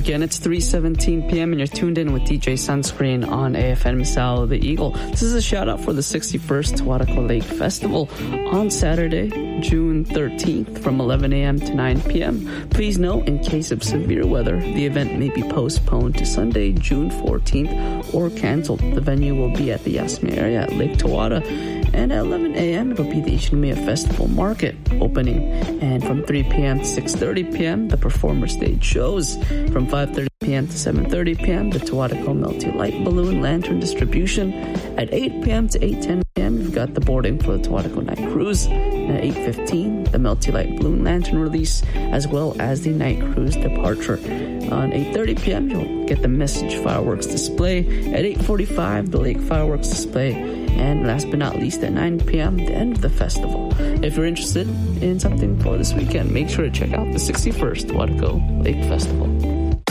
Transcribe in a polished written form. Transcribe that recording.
Again, it's 3:17 p.m. and you're tuned in with DJ Sunscreen on AFM Sal the Eagle. This is a shout out for the 61st Tuataco Lake Festival on Saturday, June 13th from 11 a.m. to 9 p.m. Please note, in case of severe weather, the event may be postponed to Sunday, June 14th or canceled. The venue will be at the Yasme area at Lake Tawata. And at 11 a.m., it'll be the Ishinomiya Festival Market opening. And from 3 p.m. to 6:30 p.m., the performer stage shows. From 5:30 p.m. to 7:30 p.m., the Tuataco Melty Light Balloon Lantern distribution. At 8 p.m. to 8:10 p.m., you've got the boarding for the Tuataco Night Cruise. And at 8:15, the Melty Light Balloon Lantern release, as well as the Night Cruise departure. On 8:30 p.m., you'll get the Message Fireworks display. At 8:45, the Lake Fireworks display. And last but not least, at 9 p.m., the end of the festival. If you're interested in something for this weekend, make sure to check out the 61st Tuataco Lake Festival.